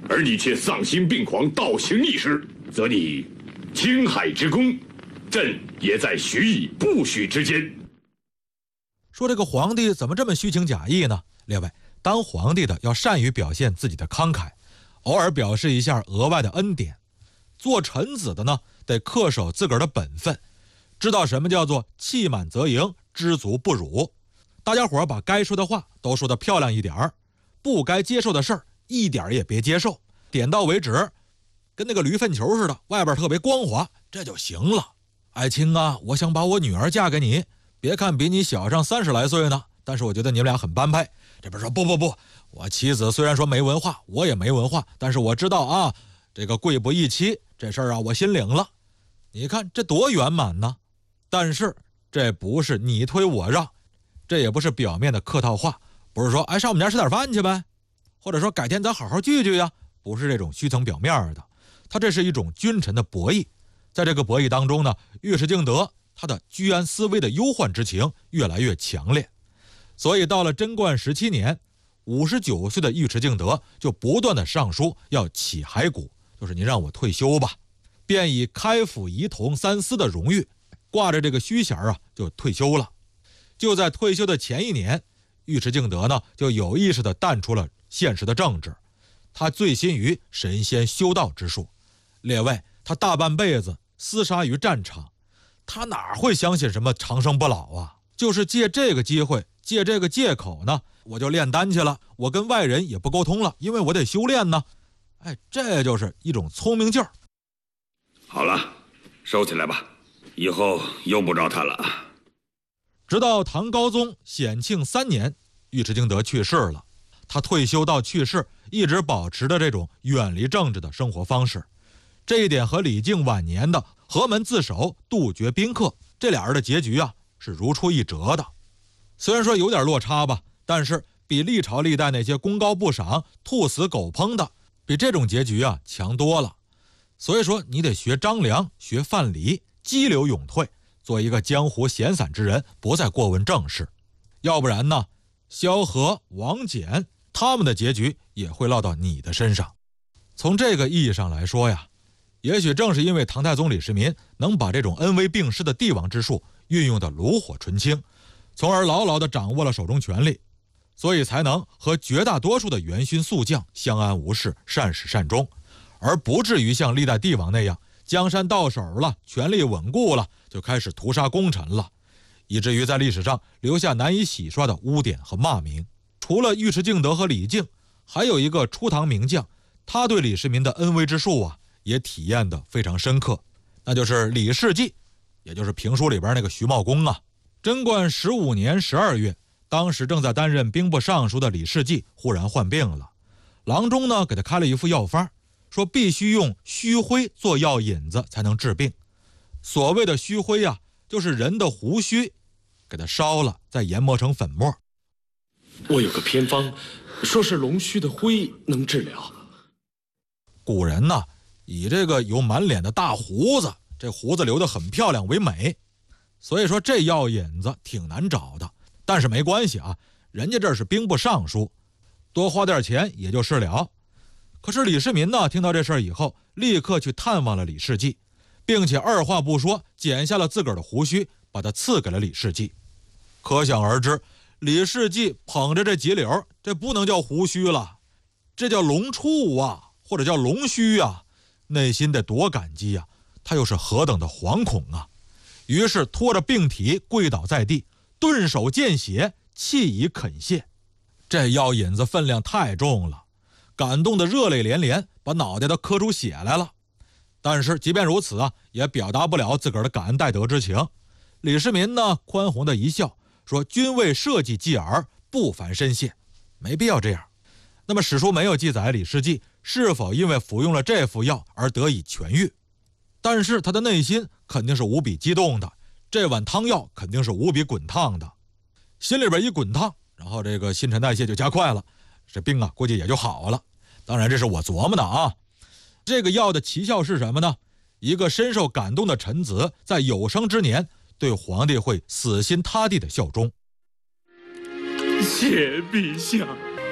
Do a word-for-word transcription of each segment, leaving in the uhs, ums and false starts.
而你却丧心病狂，倒行逆施，则你青海之功，朕也在许以不许之间。 说这个皇帝怎么这么虚情假意呢？列位，当皇帝的要善于表现自己的慷慨，偶尔表示一下额外的恩典。做臣子的呢，得恪守自个儿的本分，知道什么叫做气满则盈，知足不辱。大家伙把该说的话都说得漂亮一点儿，不该接受的事儿一点也别接受，点到为止，跟那个驴粪球似的，外边特别光滑，这就行了。爱卿啊，我想把我女儿嫁给你，别看比你小上三十来岁呢，但是我觉得你们俩很般配。这边说不不不，我妻子虽然说没文化，我也没文化，但是我知道啊，这个贵不易妻，这事儿啊我心领了。你看这多圆满呢。但是这不是你推我让，这也不是表面的客套话，不是说哎上我们家吃点饭去呗，或者说改天咱好好聚聚呀，不是这种虚层表面的。他这是一种君臣的博弈，在这个博弈当中呢，尉迟敬德他的居安思危的忧患之情越来越强烈。所以到了贞观十七年，五十九岁的尉迟敬德就不断的上书要起骸骨，就是你让我退休吧，便以开府仪同三司的荣誉挂着这个虚衔啊就退休了。就在退休的前一年，尉迟敬德呢就有意识地淡出了现实的政治，他醉心于神仙修道之术。列位，他大半辈子厮杀于战场，他哪会相信什么长生不老啊？就是借这个机会，借这个借口呢，我就炼丹去了，我跟外人也不沟通了，因为我得修炼呢。哎，这就是一种聪明劲儿。 好了，收起来吧，以后用不着他了。 直到唐高宗显庆三年，尉迟敬德去世了。他退休到去世，一直保持着这种远离政治的生活方式。这一点和李靖晚年的河门自守、杜绝宾客这俩人的结局啊，是如出一辙的。虽然说有点落差吧，但是比历朝历代那些功高不赏、兔死狗烹的，比这种结局啊强多了。所以说你得学张良，学范蠡，激流勇退，做一个江湖闲散之人，不再过问政事。要不然呢，萧何、王翦他们的结局也会落到你的身上。从这个意义上来说呀，也许正是因为唐太宗李世民能把这种恩威并施的帝王之术运用得炉火纯青，从而牢牢地掌握了手中权力，所以才能和绝大多数的元勋宿将相安无事，善始善终，而不至于像历代帝王那样江山到手了，权力稳固了，就开始屠杀功臣了，以至于在历史上留下难以洗刷的污点和骂名。除了尉迟敬德和李靖，还有一个初唐名将，他对李世民的恩威之术啊也体验得非常深刻，那就是李世济，也就是评书里边那个徐茂公啊。贞观十五年十二月，当时正在担任兵部尚书的李世济忽然患病了，郎中呢给他开了一副药方，说必须用须灰做药引子才能治病。所谓的须灰啊，就是人的胡须，给它烧了，再研磨成粉末。 我有个偏方，说是龙须的灰能治疗。 古人呢，以这个有满脸的大胡子，这胡子留得很漂亮为美，所以说这药引子挺难找的。但是没关系啊，人家这是兵部尚书，多花点钱也就是了。可是李世民呢，听到这事儿以后，立刻去探望了李世济，并且二话不说剪下了自个儿的胡须，把它赐给了李世济。可想而知，李世济捧着这几绺，这不能叫胡须了，这叫龙畜啊，或者叫龙须啊，内心得多感激啊，他又是何等的惶恐啊！于是拖着病体跪倒在地，顿首见血，泣以恳谢。这药引子分量太重了，感动得热泪连连，把脑袋都磕出血来了。但是即便如此啊，也表达不了自个儿的感恩戴德之情。李世民呢，宽宏的一笑，说君为社稷继耳，不凡深谢，没必要这样。那么史书没有记载李世济是否因为服用了这副药而得以痊愈，但是他的内心肯定是无比激动的，这碗汤药肯定是无比滚烫的，心里边一滚烫，然后这个新陈代谢就加快了，这病啊估计也就好了。当然这是我琢磨的啊。这个药的奇效是什么呢？一个深受感动的臣子在有生之年对皇帝会死心塌地的效忠。 谢陛下，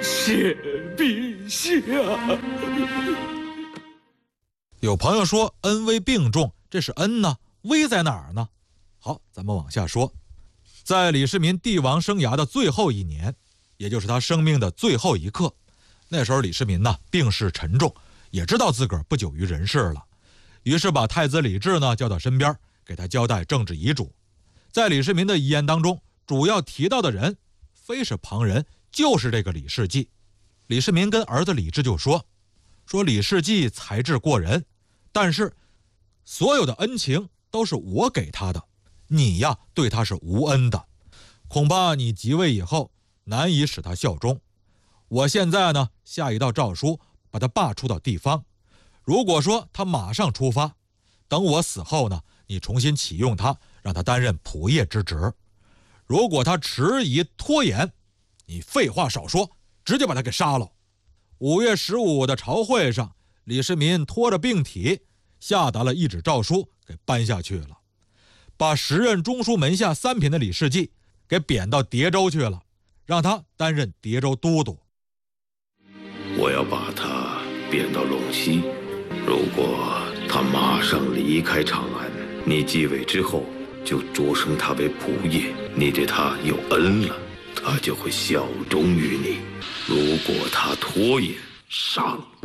谢陛下。 有朋友说恩威并重，这是恩呢，威在哪儿呢？好，咱们往下说。在李世民帝王生涯的最后一年，也就是他生命的最后一刻，那时候李世民呢病势沉重，也知道自个儿不久于人世了，于是把太子李治呢叫到身边，给他交代政治遗嘱。在李世民的遗言当中，主要提到的人非是旁人，就是这个李世继。李世民跟儿子李治就说说李世继才智过人，但是所有的恩情都是我给他的，你呀对他是无恩的，恐怕你即位以后难以使他效忠。我现在呢下一道诏书，把他罢黜到地方。如果说他马上出发，等我死后呢，你重新启用他，让他担任仆射之职。如果他迟疑拖延，你废话少说，直接把他给杀了。五月十五的朝会上，李世民拖着病体下达了一纸诏书给颁下去了，把时任中书门下三品的李世继给贬到叠州去了，让他担任叠州都督。 我要把他贬到陇西，如果他马上离开长安，你继位之后就擢升他为仆射，你对他有恩了，他就会效忠于你。如果他拖延，杀了。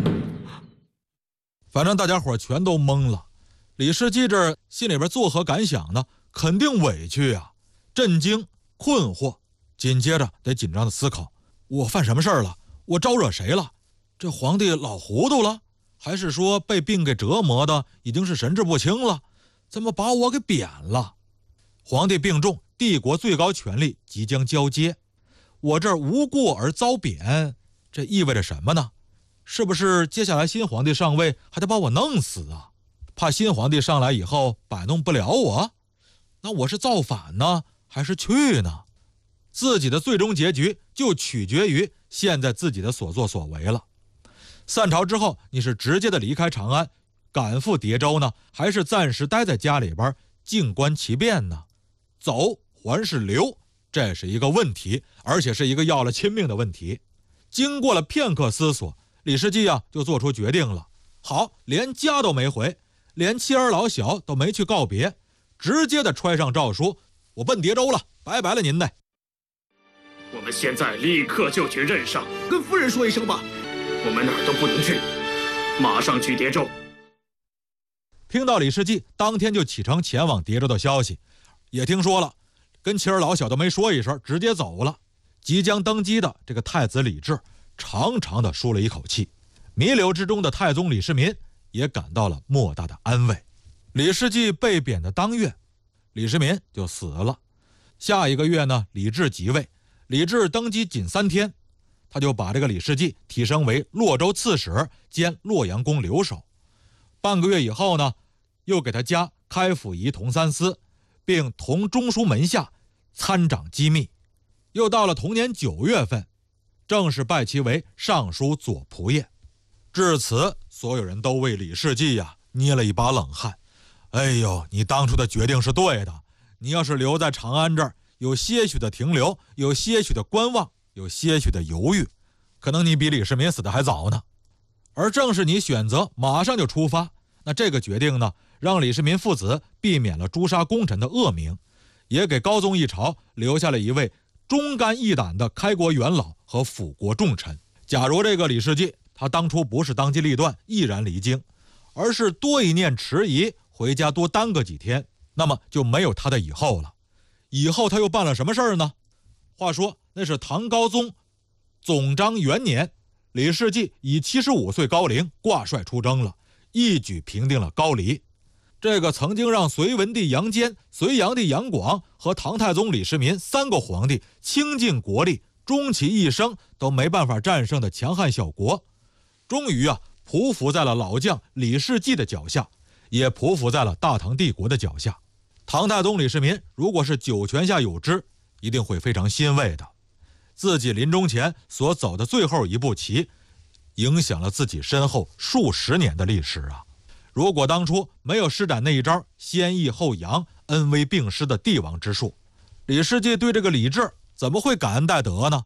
反正大家伙全都懵了，李世继这心里边作何感想呢？肯定委屈啊，震惊、困惑，紧接着得紧张的思考：我犯什么事儿了？我招惹谁了？这皇帝老糊涂了？还是说被病给折磨的已经是神志不清了？怎么把我给贬了？皇帝病重，帝国最高权力即将交接，我这儿无故而遭贬，这意味着什么呢？是不是接下来新皇帝上位还得把我弄死啊？怕新皇帝上来以后摆弄不了我？那我是造反呢，还是去呢？自己的最终结局就取决于现在自己的所作所为了。散朝之后，你是直接的离开长安，赶赴叠州呢，还是暂时待在家里边静观其变呢？走还是留？这是一个问题，而且是一个要了亲命的问题。经过了片刻思索，李世继啊就做出决定了。好，连家都没回，连妻儿老小都没去告别，直接的揣上诏书，我奔叠州了，拜拜了您嘞。 我们现在立刻就去任上， 跟夫人说一声吧。 我们哪儿都不能去，马上去叠州。 听到李世继当天就启程前往叠州的消息，也听说了，跟妻儿老小都没说一声，直接走了。即将登基的这个太子李治长长的舒了一口气，弥留之中的太宗李世民也感到了莫大的安慰。李世继被贬的当月，李世民就死了。下一个月呢，李治即位。李治登基仅三天，他就把这个李世继提升为洛州刺史兼洛阳宫留守。半个月以后呢，又给他加开府仪同三司，并同中书门下参掌机密。又到了同年九月份，正式拜其为尚书左仆射。至此，所有人都为李世继呀、啊、捏了一把冷汗。哎呦，你当初的决定是对的，你要是留在长安这儿，有些许的停留，有些许的观望，有些许的犹豫，可能你比李世民死的还早呢。而正是你选择马上就出发，那这个决定呢，让李世民父子避免了诛杀功臣的恶名，也给高宗一朝留下了一位忠肝义胆的开国元老和辅国重臣。假如这个李世继他当初不是当机立断毅然离京，而是多一念迟疑，回家多耽搁几天，那么就没有他的以后了。以后他又办了什么事儿呢？话说那是唐高宗总章元年，李世继以七十五岁高龄挂帅出征了，一举平定了高丽。这个曾经让隋文帝杨坚、隋炀帝杨广和唐太宗李世民三个皇帝倾尽国力，终其一生都没办法战胜的强悍小国，终于啊匍匐在了老将李世继的脚下，也匍匐在了大唐帝国的脚下。唐太宗李世民如果是九泉下有知，一定会非常欣慰的。自己临终前所走的最后一步棋，影响了自己身后数十年的历史啊！如果当初没有施展那一招先抑后扬、恩威并施的帝王之术，李世继对这个李治怎么会感恩戴德呢？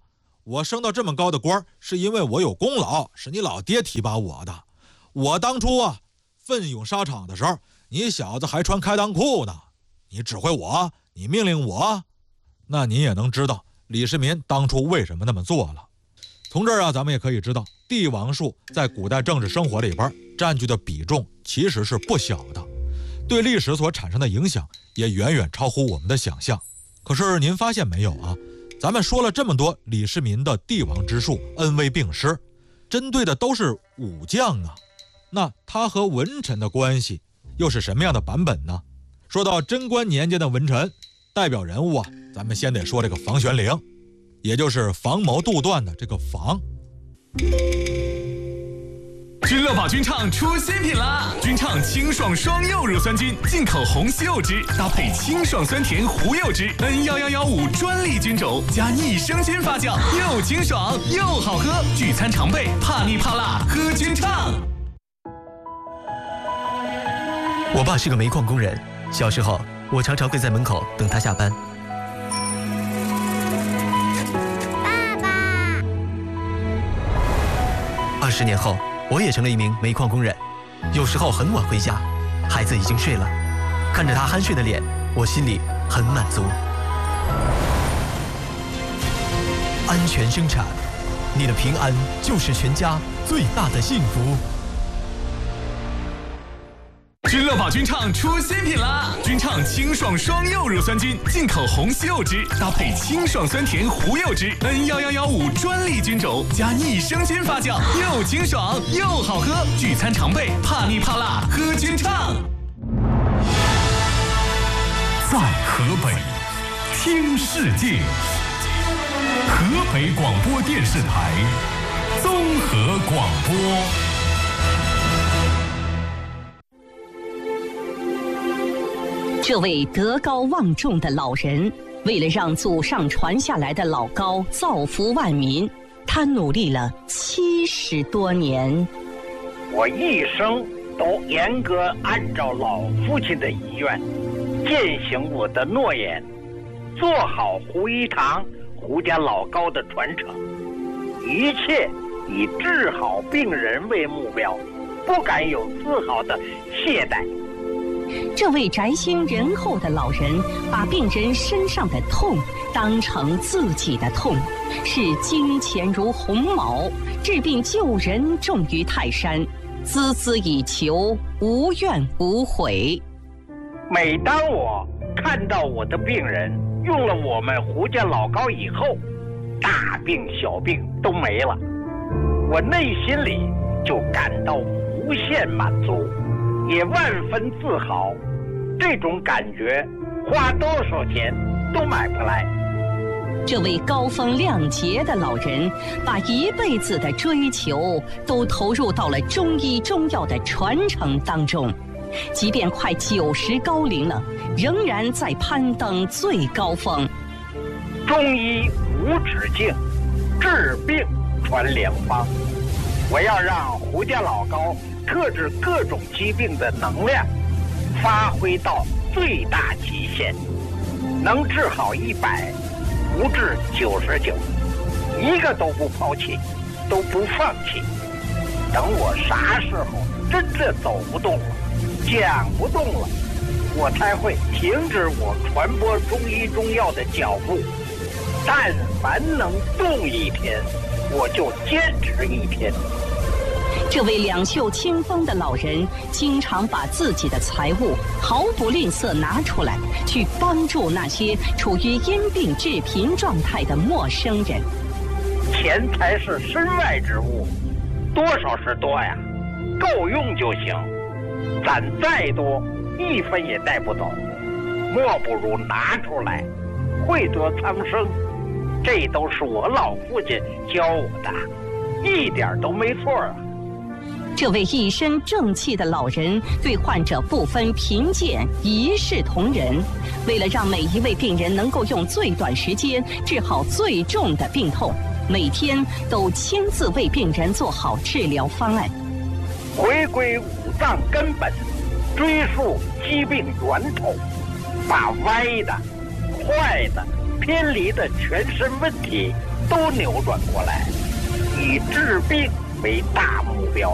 我升到这么高的官是因为我有功劳，是你老爹提拔我的。我当初啊奋勇沙场的时候，你小子还穿开裆裤呢，你指挥我，你命令我，那你也能知道李世民当初为什么那么做了。从这儿啊，咱们也可以知道，帝王术在古代政治生活里边占据的比重其实是不小的，对历史所产生的影响也远远超乎我们的想象。可是您发现没有啊？咱们说了这么多李世民的帝王之术，恩威并施，针对的都是武将啊。那他和文臣的关系又是什么样的版本呢？说到贞观年间的文臣，代表人物啊，咱们先得说这个房玄龄，也就是防谋杜断的这个防。 君乐宝菌畅出新品啦！菌畅清爽双柚乳酸菌，进口红西柚汁，搭配清爽酸甜胡柚汁 ，N 一一一五专利菌种，加益生菌发酵，又清爽又好喝，聚餐常备，怕腻怕辣，喝菌畅。 我爸是个煤矿工人，小时候我常常跪在门口等他下班。 爸爸。 二十年后，我也成了一名煤矿工人，有时候很晚回家，孩子已经睡了，看着他酣睡的脸，我心里很满足。安全生产，你的平安就是全家最大的幸福。 君乐宝菌畅出新品啦！菌畅清爽双柚乳酸菌，进口红西柚汁，搭配清爽酸甜胡柚汁 ，N 一一一五专利菌种，加益生菌发酵，又清爽又好喝，聚餐常备，怕腻怕辣，喝菌畅。 在河北，听世界。河北广播电视台综合广播。 这位德高望重的老人，为了让祖上传下来的老高造福万民，他努力了七十多年。 我一生都严格按照老父亲的遗愿，践行我的诺言，做好胡一堂、胡家老高的传承，一切以治好病人为目标，不敢有丝毫的懈怠。 这位宅心仁厚的老人，把病人身上的痛当成自己的痛，视金钱如鸿毛，治病救人重于泰山，孜孜以求，无怨无悔。 每当我看到我的病人用了我们胡家老高以后，大病小病都没了，我内心里就感到无限满足，也万分自豪。这种感觉花多少钱都买不来。 这位高风亮节的老人，把一辈子的追求都投入到了中医中药的传承当中，即便快九十高龄了，仍然在攀登最高峰。 中医无止境，治病传良方。我要让胡家老高克制各种疾病的能量发挥到最大极限，能治好一百，不治九十九，一个都不抛弃，都不放弃。等我啥时候真的走不动了，讲不动了，我才会停止我传播中医中药的脚步。但凡能动一天，我就坚持一天。 这位两袖清风的老人，经常把自己的财物毫不吝啬拿出来，去帮助那些处于因病致贫状态的陌生人。 钱财是身外之物，多少是多呀，够用就行。攒再多，一分也带不走，莫不如拿出来，惠泽苍生。这都是我老父亲教我的，一点都没错啊。 这位一身正气的老人对患者不分贫贱，一视同仁。为了让每一位病人能够用最短时间治好最重的病痛，每天都亲自为病人做好治疗方案。 回归五脏根本，追溯疾病源头，把歪的、坏的、偏离的全身问题都扭转过来，以治病为大目标。